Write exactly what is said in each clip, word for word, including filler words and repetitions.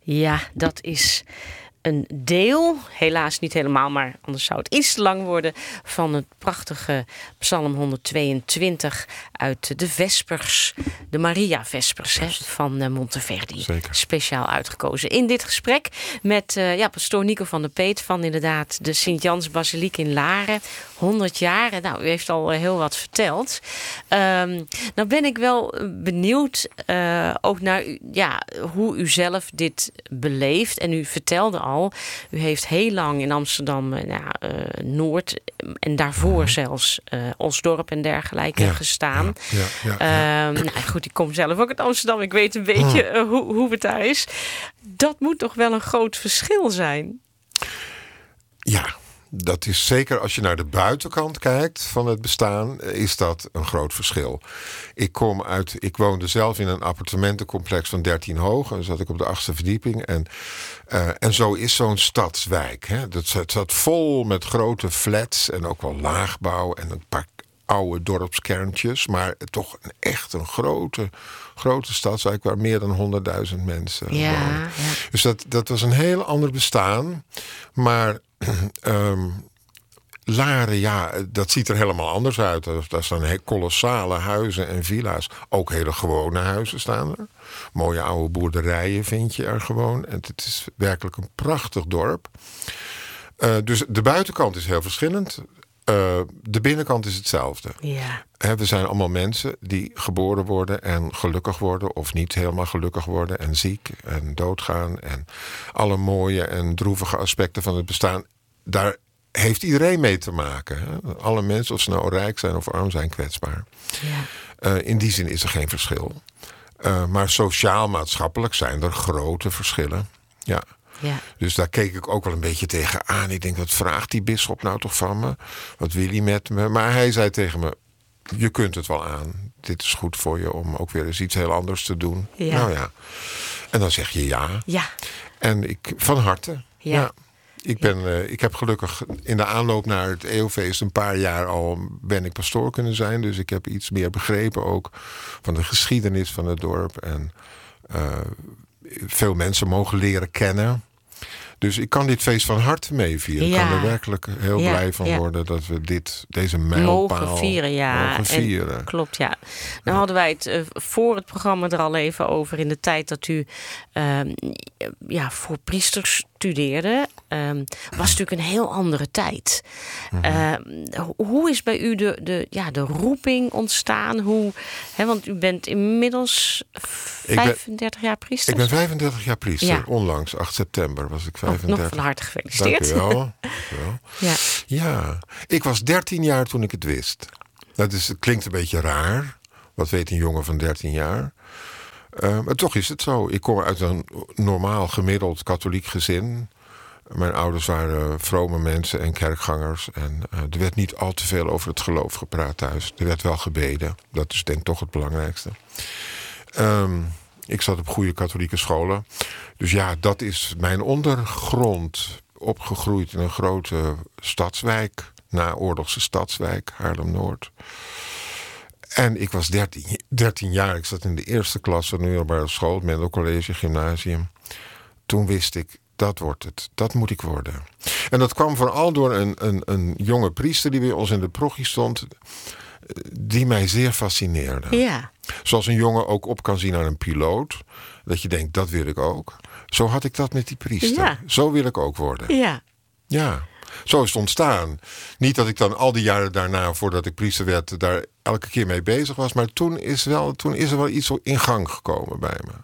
Ja, dat is een deel, helaas niet helemaal, maar anders zou het iets te lang worden, van het prachtige Psalm honderdtweeëntwintig uit de Vespers, de Maria-Vespers hè, van uh, Monteverdi. Zeker. Speciaal uitgekozen. In dit gesprek met uh, ja, pastoor Nico van der Peet van inderdaad de Sint-Jans-basiliek in Laren. honderd jaar. Nou, u heeft al uh, heel wat verteld. Um, nou ben ik wel benieuwd uh, ook naar u, ja, hoe u zelf dit beleeft. En u vertelde al, u heeft heel lang in Amsterdam uh, uh, Noord en daarvoor mm-hmm. zelfs uh, Osdorp en dergelijke ja, gestaan. Ja, ja, ja, um, ja. Nou, goed, ik kom zelf ook uit Amsterdam. Ik weet een beetje uh, hoe, hoe het daar is. Dat moet toch wel een groot verschil zijn? Ja. Dat is zeker als je naar de buitenkant kijkt van het bestaan, is dat een groot verschil. Ik kom uit, ik woonde zelf in een appartementencomplex van dertien hoog. En dan zat ik op de achtste verdieping. En, uh, en zo is zo'n stadswijk. Hè. Dat zat, zat vol met grote flats en ook wel laagbouw en een paar oude dorpskerntjes. Maar toch een, echt een grote, grote stadswijk waar meer dan honderdduizend mensen ja, wonen. Ja. Dus dat, dat was een heel ander bestaan. Maar Um, Laren, ja, dat ziet er helemaal anders uit. Daar staan kolossale huizen en villa's. Ook hele gewone huizen staan er. Mooie oude boerderijen vind je er gewoon. En het is werkelijk een prachtig dorp. Uh, dus de buitenkant is heel verschillend. Uh, de binnenkant is hetzelfde. Ja. He, we zijn allemaal mensen die geboren worden en gelukkig worden, of niet helemaal gelukkig worden en ziek en doodgaan. En alle mooie en droevige aspecten van het bestaan, daar heeft iedereen mee te maken. He. Alle mensen, of ze nou rijk zijn of arm zijn, kwetsbaar. Ja. Uh, in die zin is er geen verschil. Uh, maar sociaal-maatschappelijk zijn er grote verschillen. Ja. Ja. Dus daar keek ik ook wel een beetje tegen aan. Ik denk, wat vraagt die bisschop nou toch van me? Wat wil hij met me? Maar hij zei tegen me, je kunt het wel aan. Dit is goed voor je om ook weer eens iets heel anders te doen. Ja. Nou ja. En dan zeg je ja. Ja. En ik, van harte. Ja. Ja. Ik, ben, uh, ik heb gelukkig in de aanloop naar het eeuwfeest een paar jaar al ben ik pastoor kunnen zijn. Dus ik heb iets meer begrepen ook van de geschiedenis van het dorp. En uh, veel mensen mogen leren kennen. Dus ik kan dit feest van harte meevieren. Ja. Ik kan er werkelijk heel ja, blij van ja. worden dat we dit, deze mijlpaal mogen vieren. Ja. Mogen vieren. En, klopt, ja. Nou hadden wij het uh, voor het programma er al even over in de tijd dat u uh, ja, voor priesters studeerde. Um, was natuurlijk een heel andere tijd. Mm-hmm. Uh, hoe is bij u de, de, ja, de roeping ontstaan? Hoe, hè, want u bent inmiddels vijfendertig ben, jaar priester. Ik ben vijfendertig jaar priester. Ja. Onlangs, acht september was ik vijfendertig. Oh, nog van harte gefeliciteerd. Dank u wel. Dank u wel. Ja. Ja, ik was dertien jaar toen ik het wist. Dat is, het klinkt een beetje raar. Wat weet een jongen van dertien jaar? Uh, maar toch is het zo. Ik kom uit een normaal gemiddeld katholiek gezin. Mijn ouders waren vrome mensen en kerkgangers. En uh, er werd niet al te veel over het geloof gepraat thuis. Er werd wel gebeden. Dat is denk ik toch het belangrijkste. Um, ik zat op goede katholieke scholen. Dus ja, dat is mijn ondergrond. Opgegroeid in een grote stadswijk. Naoorlogse stadswijk, Haarlem-Noord. En ik was dertien, dertien jaar. Ik zat in de eerste klas van de middelbare school. Het Mendel College, gymnasium. Toen wist ik, dat wordt het. Dat moet ik worden. En dat kwam vooral door een, een, een jonge priester die bij ons in de parochie stond. Die mij zeer fascineerde. Ja. Zoals een jongen ook op kan zien aan een piloot. Dat je denkt, dat wil ik ook. Zo had ik dat met die priester. Ja. Zo wil ik ook worden. Ja. Ja. Zo is het ontstaan. Niet dat ik dan al die jaren daarna, voordat ik priester werd, daar elke keer mee bezig was. Maar toen is, wel, toen is er wel iets in gang gekomen bij me.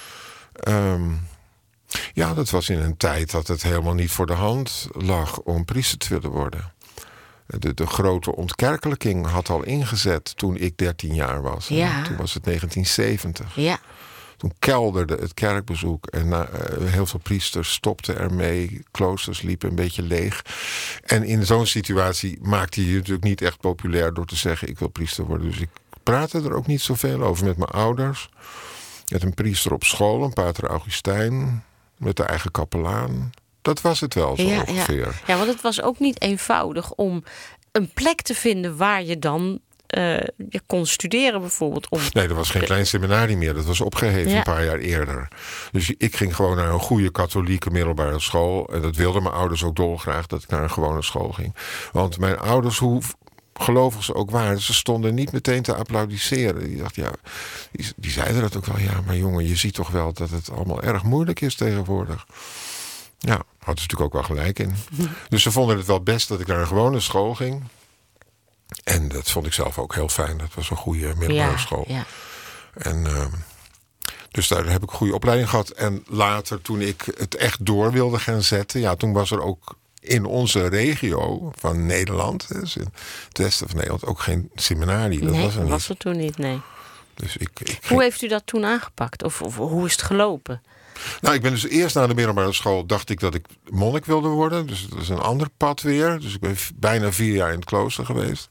Um, ja, dat was in een tijd dat het helemaal niet voor de hand lag om priester te willen worden. De, de grote ontkerkelijking had al ingezet toen ik dertien jaar was. Ja. Toen was het negentien zeventig. Ja. Toen kelderde het kerkbezoek en na, uh, heel veel priesters stopten ermee. Kloosters liepen een beetje leeg. En in zo'n situatie maakte je je natuurlijk niet echt populair door te zeggen, ik wil priester worden. Dus ik praatte er ook niet zoveel over met mijn ouders. Met een priester op school, een pater Augustijn, met de eigen kapelaan. Dat was het wel zo ja, ongeveer. Ja. ja, want het was ook niet eenvoudig om een plek te vinden waar je dan uh, je kon studeren bijvoorbeeld. Om... Nee, er was geen klein seminarie meer. Dat was opgeheven ja. een paar jaar eerder. Dus ik ging gewoon naar een goede katholieke middelbare school. En dat wilden mijn ouders ook dolgraag, dat ik naar een gewone school ging. Want mijn ouders, hoe gelovig ze ook waren, ze stonden niet meteen te applaudisseren. Die dachten, ja, die, die zeiden dat ook wel. Ja, maar jongen, je ziet toch wel dat het allemaal erg moeilijk is tegenwoordig. Ja, hadden ze natuurlijk ook wel gelijk in. Dus ze vonden het wel best dat ik naar een gewone school ging. En dat vond ik zelf ook heel fijn. Dat was een goede middelbare ja, school. Ja. En uh, dus daar heb ik een goede opleiding gehad. En later, toen ik het echt door wilde gaan zetten, ja, toen was er ook in onze regio van Nederland, dus in het westen van Nederland, ook geen seminarie. Dat nee, was er niet. was er toen niet, nee. Dus ik, ik ging... Hoe heeft u dat toen aangepakt? Of, of hoe is het gelopen? Nou, ik ben dus eerst naar de middelbare school, dacht ik dat ik monnik wilde worden. Dus dat is een ander pad weer. Dus ik ben bijna vier jaar in het klooster geweest.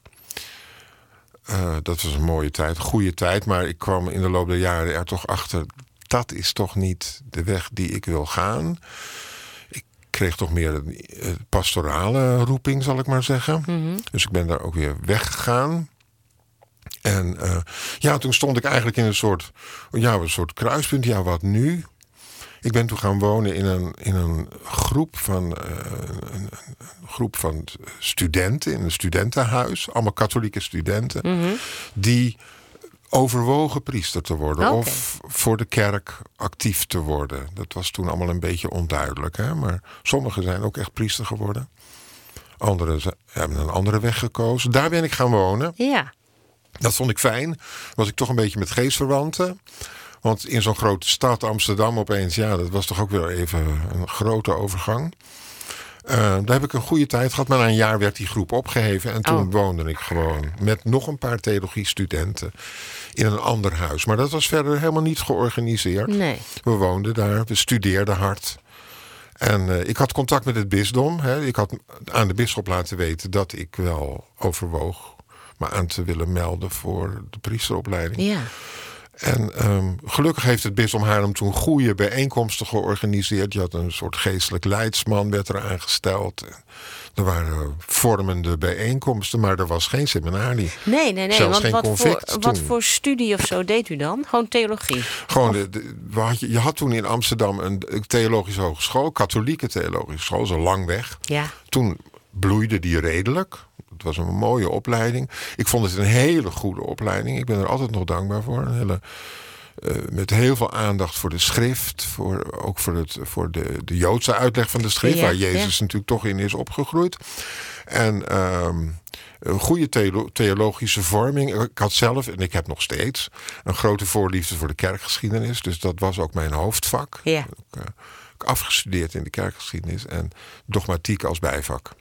Uh, dat was een mooie tijd, een goede tijd. Maar ik kwam in de loop der jaren er toch achter, dat is toch niet de weg die ik wil gaan. Ik kreeg toch meer een pastorale roeping, zal ik maar zeggen. Mm-hmm. Dus ik ben daar ook weer weggegaan. En uh, ja, toen stond ik eigenlijk in een soort, ja, een soort kruispunt. Ja, wat nu? Ik ben toen gaan wonen in een, in een groep van uh, een, een groep van studenten in een studentenhuis, allemaal katholieke studenten, mm-hmm. die overwogen priester te worden okay. of voor de kerk actief te worden. Dat was toen allemaal een beetje onduidelijk, hè? Maar sommigen zijn ook echt priester geworden. Anderen hebben een andere weg gekozen. Daar ben ik gaan wonen. Ja. Dat vond ik fijn. Was ik toch een beetje met geestverwanten. Want in zo'n grote stad, Amsterdam opeens, ja, dat was toch ook weer even een grote overgang. Uh, daar heb ik een goede tijd gehad, maar na een jaar werd die groep opgeheven. En toen oh. woonde ik gewoon met nog een paar theologiestudenten in een ander huis. Maar dat was verder helemaal niet georganiseerd. Nee. We woonden daar, we studeerden hard. En uh, ik had contact met het bisdom. Hè. Ik had aan de bisschop laten weten dat ik wel overwoog me aan te willen melden voor de priesteropleiding. Ja. En um, gelukkig heeft het bisdom Haarlem toen goede bijeenkomsten georganiseerd. Je had een soort geestelijk leidsman, werd er aangesteld. Er waren vormende bijeenkomsten, maar er was geen seminarie. Nee, nee, nee. Zelfs want geen wat, convict voor, toen. wat voor studie of zo deed u dan? Gewoon theologie? Gewoon, de, de, had je, je had toen in Amsterdam een theologische hogeschool, katholieke theologische school, zo lang weg. Ja. Toen bloeide die redelijk. Het was een mooie opleiding. Ik vond het een hele goede opleiding. Ik ben er altijd nog dankbaar voor. Een hele, uh, met heel veel aandacht voor de schrift. Voor, ook voor, het, voor de, de Joodse uitleg van de schrift. Ja, waar Jezus ja. natuurlijk toch in is opgegroeid. En um, een goede theolo- theologische vorming. Ik had zelf, en ik heb nog steeds, een grote voorliefde voor de kerkgeschiedenis. Dus dat was ook mijn hoofdvak. Ja. Ik, uh, ik afgestudeerd in de kerkgeschiedenis. En dogmatiek als bijvak.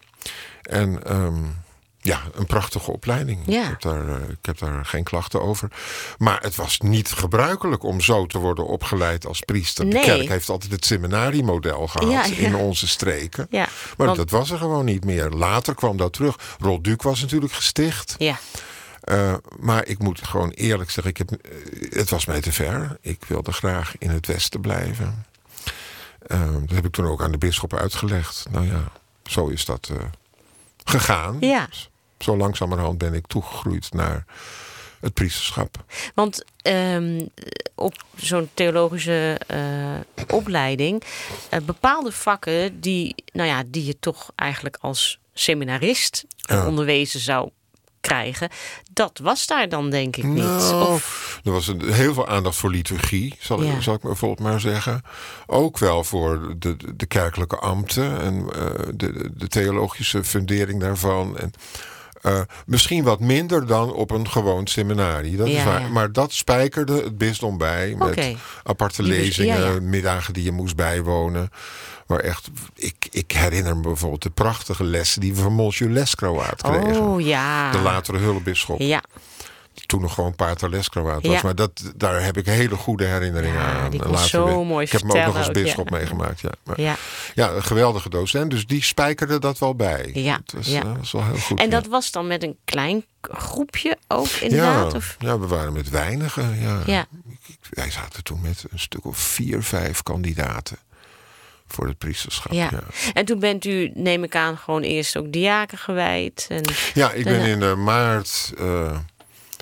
En um, ja, een prachtige opleiding. Ja. Ik, heb daar, uh, ik heb daar geen klachten over. Maar het was niet gebruikelijk om zo te worden opgeleid als priester. Nee. De kerk heeft altijd het seminariemodel gehad ja, ja. in onze streken. Ja, maar want... dat was er gewoon niet meer. Later kwam dat terug. Rolduc was natuurlijk gesticht. Ja. Uh, maar ik moet gewoon eerlijk zeggen, ik heb, uh, het was mij te ver. Ik wilde graag in het westen blijven. Uh, dat heb ik toen ook aan de bisschop uitgelegd. Nou ja, zo is dat uh, gegaan. Ja. Zo langzamerhand ben ik toegegroeid naar het priesterschap. Want um, op zo'n theologische uh, opleiding, uh, bepaalde vakken die, nou ja, die je toch eigenlijk als seminarist ja. onderwezen zou krijgen, dat was daar dan denk ik niet. Nou, of... er was een, heel veel aandacht voor liturgie, zal, ja. ik, zal ik bijvoorbeeld maar zeggen. Ook wel voor de, de kerkelijke ambten en uh, de, de theologische fundering daarvan. En uh, misschien wat minder dan op een gewoon seminarie. Dat ja, is waar. Ja. Maar dat spijkerde het bisdom bij met okay. aparte die lezingen, dus, ja, ja. middagen die je moest bijwonen. Maar echt, ik, ik herinner me bijvoorbeeld de prachtige lessen die we van Monsieur Lescroaat kregen. Oh ja. De latere hulpbisschop. Ja. Toen nog gewoon Pater Lescroaat was. Ja. Maar dat, daar heb ik hele goede herinneringen ja, aan. Die en zo weer, mooi ik heb hem ook nog als ook, bisschop ja. meegemaakt. Ja. Maar, ja. ja, een geweldige docent. Dus die spijkerde dat wel bij. Ja. Het was, ja. uh, was wel heel goed. En ja. dat was dan met een klein groepje ook inderdaad? Ja, of? ja, we waren met weinigen. Ja. Ja. Wij zaten toen met een stuk of vier, vijf kandidaten. Voor het priesterschap, ja. ja. En toen bent u, neem ik aan, gewoon eerst ook diaken gewijd. En ja, ik ben daarna... in uh, maart uh,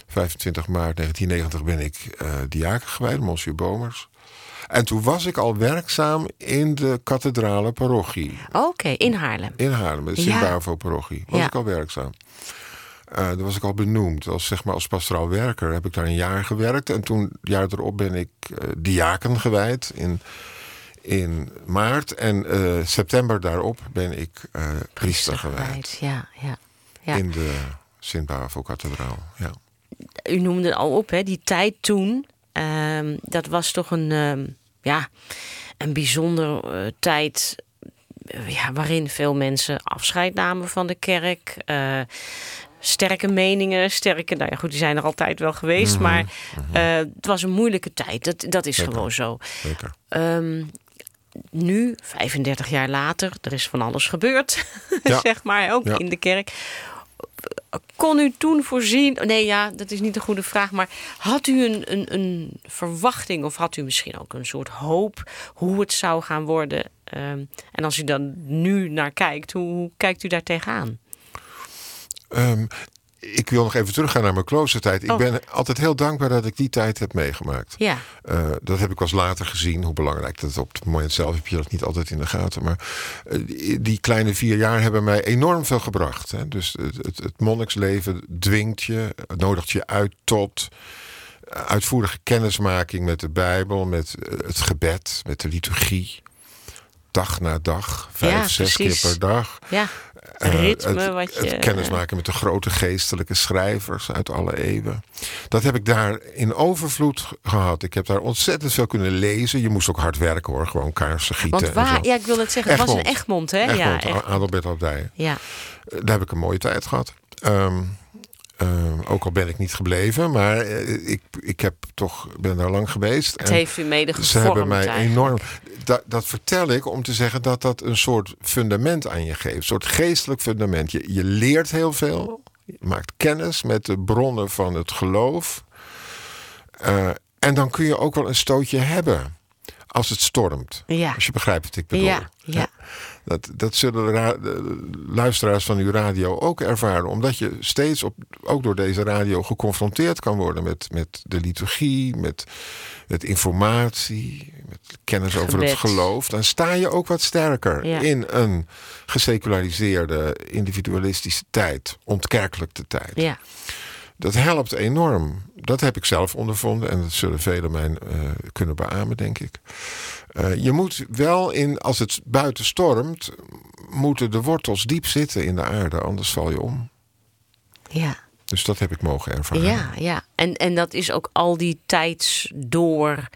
vijfentwintig maart negentien negentig ben ik uh, diaken gewijd, Monsieur Bomers. En toen was ik al werkzaam in de kathedrale parochie. Oké, okay, in Haarlem. In Haarlem, de Sint-Bavo-parochie. Was ja. ik al werkzaam. Uh, daar was ik al benoemd. Als, zeg maar, als pastoraal werker heb ik daar een jaar gewerkt. En toen, het jaar erop, ben ik uh, diaken gewijd in, in maart. En uh, september daarop ben ik uh, priester, priester gewijd. Ja, ja, ja. In de Sint-Bavo-kathedraal, ja. U noemde al op, hè, die tijd toen. Uh, dat was toch een, uh, ja, een bijzondere uh, tijd... Ja, waarin veel mensen afscheid namen van de kerk. Uh, sterke meningen, sterke... Nou ja, goed, die zijn er altijd wel geweest. Mm-hmm, maar uh, het was een moeilijke tijd. Dat, dat is Zeker. gewoon zo. Zeker. Um, nu, vijfendertig jaar later, er is van alles gebeurd. Ja. zeg maar, ook ja. in de kerk. Kon u toen voorzien... Nee, ja, dat is niet een goede vraag. Maar had u een, een, een verwachting... of had u misschien ook een soort hoop... hoe het zou gaan worden... Um, en als u dan nu naar kijkt, hoe, hoe kijkt u daar tegenaan? Um, ik wil nog even teruggaan naar mijn kloostertijd. Ik oh. ben altijd heel dankbaar dat ik die tijd heb meegemaakt. Ja. Uh, dat heb ik pas later gezien, hoe belangrijk dat is. Op het moment zelf heb je dat niet altijd in de gaten. Maar uh, die, die kleine vier jaar hebben mij enorm veel gebracht. Hè. Dus het, het, het monniksleven dwingt je, nodigt je uit tot... uitvoerige kennismaking met de Bijbel, met het gebed, met de liturgie. Dag na dag, vijf, ja, zes precies. keer per dag. Ja, het ritme uh, het, wat je... Het kennismaken met de grote geestelijke schrijvers uit alle eeuwen. Dat heb ik daar in overvloed gehad. Ik heb daar ontzettend veel kunnen lezen. Je moest ook hard werken hoor, gewoon kaarsen gieten. Want waar, en zo. Ja, ik wil het zeggen, het was een Egmond, hè? Egmond, ja, Egmond. Adelbert Abdij. Ja. Daar heb ik een mooie tijd gehad. Um, Uh, ook al ben ik niet gebleven, maar uh, ik, ik heb toch, ben daar lang geweest. Het en heeft u mede gevormd. Ze hebben mij eigenlijk. enorm... Dat, dat vertel ik om te zeggen dat dat een soort fundament aan je geeft. Een soort geestelijk fundament. Je, je leert heel veel. Je maakt kennis met de bronnen van het geloof. Uh, en dan kun je ook wel een stootje hebben. Als het stormt. Ja. Als je begrijpt wat ik bedoel. Ja, ja. Dat, dat zullen de, ra- de luisteraars van uw radio ook ervaren. Omdat je steeds, op, ook door deze radio, geconfronteerd kan worden met, met de liturgie, met, met informatie, met kennis Gebed. over het geloof. Dan sta je ook wat sterker ja. in een geseculariseerde, individualistische tijd. Ontkerkelijkte tijd. Ja. Dat helpt enorm. Dat heb ik zelf ondervonden. En dat zullen velen mij uh, kunnen beamen, denk ik. Uh, je moet wel, in, als het buiten stormt... moeten de wortels diep zitten in de aarde. Anders val je om. Ja. Dus dat heb ik mogen ervaren. Ja, ja. En, en dat is ook al die tijd door...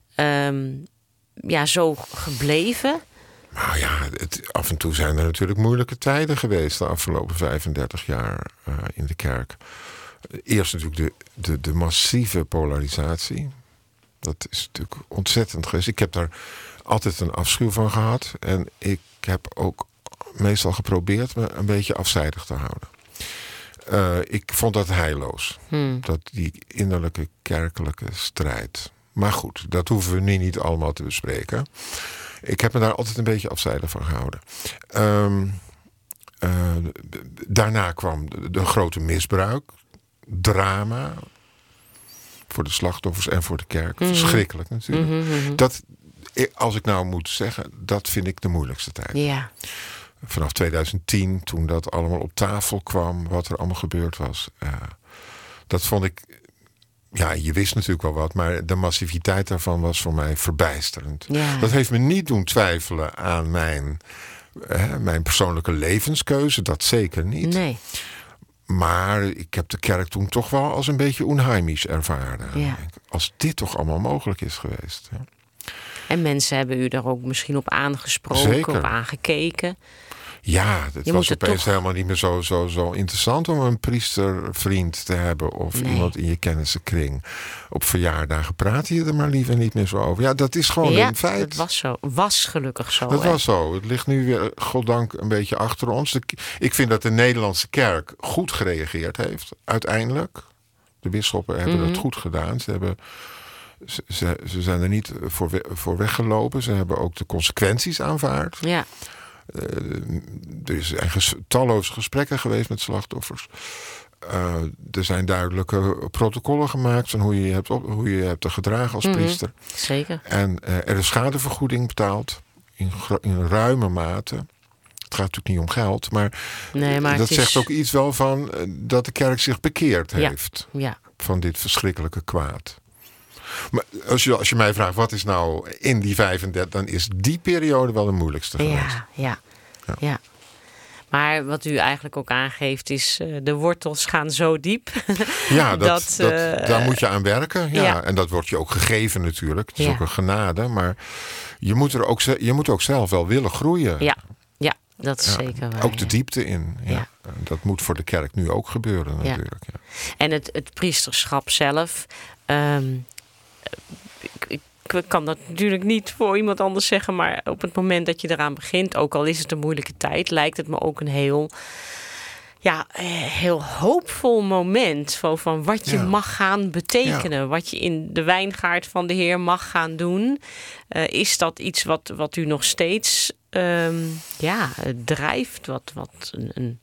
Um, ja, zo gebleven... Nou ja, het, af en toe zijn er natuurlijk moeilijke tijden geweest... de afgelopen vijfendertig jaar uh, in de kerk... Eerst natuurlijk de, de, de massieve polarisatie. Dat is natuurlijk ontzettend geweest. Ik heb daar altijd een afschuw van gehad. En ik heb ook meestal geprobeerd me een beetje afzijdig te houden. Uh, ik vond dat heilloos. Hmm. Dat die innerlijke kerkelijke strijd. Maar goed, dat hoeven we nu niet allemaal te bespreken. Ik heb me daar altijd een beetje afzijdig van gehouden. Um, uh, daarna kwam de, de grote misbruik. Drama voor de slachtoffers en voor de kerk. Mm-hmm. Verschrikkelijk natuurlijk. Mm-hmm. Dat, als ik nou moet zeggen, dat vind ik de moeilijkste tijd. Ja. Vanaf tweeduizend tien, toen dat allemaal op tafel kwam, wat er allemaal gebeurd was. Uh, dat vond ik, ja, je wist natuurlijk wel wat, maar de massiviteit daarvan was voor mij verbijsterend. Ja. Dat heeft me niet doen twijfelen aan mijn, uh, mijn persoonlijke levenskeuze, dat zeker niet. Nee. Maar ik heb de kerk toen toch wel als een beetje onheimisch ervaren. Ja. Als dit toch allemaal mogelijk is geweest. Ja. En mensen hebben u daar ook misschien op aangesproken, Zeker. op aangekeken. Ja, het Je was opeens toch... helemaal niet meer zo, zo, zo interessant om een priestervriend te hebben. Of nee. iemand in je kennissenkring. Op verjaardagen praat je er maar liever niet meer zo over. Ja, dat is gewoon ja, een feit. Het was zo. Was gelukkig zo. Het hè? was zo. Het ligt nu weer, goddank, een beetje achter ons. De, ik vind dat de Nederlandse kerk goed gereageerd heeft. Uiteindelijk. De bisschoppen hebben mm-hmm. dat goed gedaan. Ze hebben... Ze, ze, ze zijn er niet voor, we, voor weggelopen. Ze hebben ook de consequenties aanvaard. Ja. Uh, er zijn ges, talloze gesprekken geweest met slachtoffers. Uh, er zijn duidelijke protocollen gemaakt van hoe je je hebt, op, hoe je je hebt te gedragen als Mm-hmm. priester. Zeker. En uh, er is schadevergoeding betaald in, in ruime mate. Het gaat natuurlijk niet om geld, maar, nee, maar dat het zegt is... ook iets wel van uh, dat de kerk zich bekeerd ja. heeft Ja. van dit verschrikkelijke kwaad. Maar als je, als je mij vraagt wat is nou in die vijfendertig, dan is die periode wel de moeilijkste geweest. Ja, ja, ja. ja. Maar wat u eigenlijk ook aangeeft is, uh, de wortels gaan zo diep. Ja, dat, dat, dat, uh, daar moet je aan werken. Ja. Ja. En dat wordt je ook gegeven natuurlijk. Het is ja. ook een genade. Maar je moet, er ook, je moet ook zelf wel willen groeien. Ja, ja dat is ja. zeker waar. Ook de diepte in. Ja. Ja. Dat moet voor de kerk nu ook gebeuren natuurlijk. Ja. Ja. En het, het priesterschap zelf... Um, ik, ik Ik kan dat natuurlijk niet voor iemand anders zeggen, maar op het moment dat je eraan begint, ook al is het een moeilijke tijd, lijkt het me ook een heel, ja, heel hoopvol moment van, van wat je ja. mag gaan betekenen, ja. wat je in de wijngaard van de Heer mag gaan doen. Uh, is dat iets wat, wat u nog steeds um, ja, drijft? Wat, wat een, een...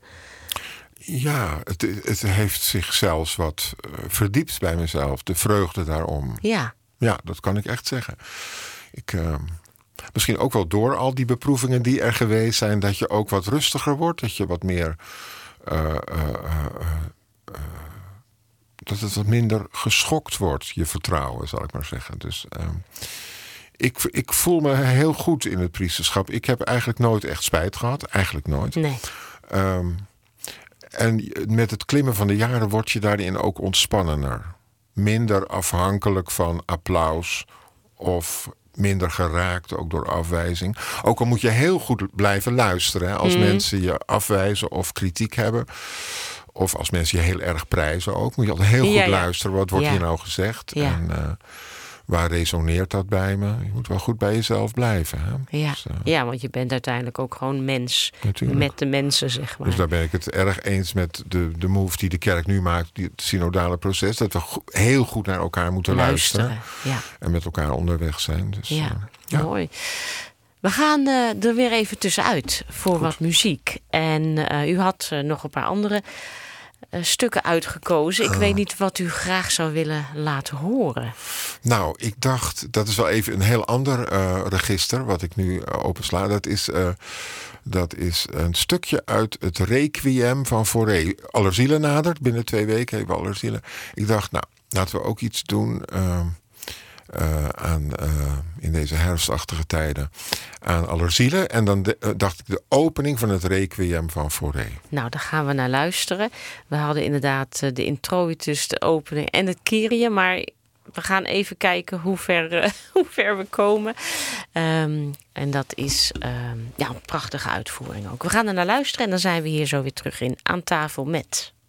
Ja, het, het heeft zich zelfs wat uh, verdiept bij mezelf, de vreugde daarom. Ja. Ja, dat kan ik echt zeggen. Ik, uh, misschien ook wel door al die beproevingen die er geweest zijn, dat je ook wat rustiger wordt. Dat je wat meer. Uh, uh, uh, uh, dat het wat minder geschokt wordt, je vertrouwen, zal ik maar zeggen. Dus uh, ik, ik voel me heel goed in het priesterschap. Ik heb eigenlijk nooit echt spijt gehad. Eigenlijk nooit. Nee. Um, en met het klimmen van de jaren word je daarin ook ontspannender. Minder afhankelijk van applaus of minder geraakt ook door afwijzing. Ook al moet je heel goed blijven luisteren. Hè, als mm. mensen je afwijzen of kritiek hebben. Of als mensen je heel erg prijzen ook. Moet je altijd heel goed ja, ja. luisteren. Wat wordt ja. hier nou gezegd? Ja. En uh, waar resoneert dat bij me? Je moet wel goed bij jezelf blijven. Hè? Ja. Dus, uh, ja, want je bent uiteindelijk ook gewoon mens. Natuurlijk. Met de mensen, zeg maar. Dus daar ben ik het erg eens met de, de move die de kerk nu maakt. Die, het synodale proces. Dat we go- heel goed naar elkaar moeten luisteren. luisteren. Ja. En met elkaar onderweg zijn. Dus, ja, uh, ja, mooi. We gaan uh, er weer even tussenuit voor goed. wat muziek. En uh, u had uh, nog een paar andere uh, stukken uitgekozen. Ik uh. weet niet wat u graag zou willen laten horen. Nou, ik dacht, dat is wel even een heel ander uh, register wat ik nu uh, opensla. Dat is, uh, dat is een stukje uit het Requiem van Fauré. Allerzielen nadert, binnen twee weken hebben we Allerzielen. Ik dacht, nou, laten we ook iets doen uh, uh, aan, uh, in deze herfstachtige tijden aan Allerzielen. En dan de, uh, dacht ik de opening van het Requiem van Fauré. Nou, daar gaan we naar luisteren. We hadden inderdaad uh, de introitus, de opening en het Kyrie, maar we gaan even kijken hoe ver, uh, hoe ver we komen. Um, en dat is um, ja, een prachtige uitvoering ook. We gaan er naar luisteren en dan zijn we hier zo weer terug in Aan tafel met...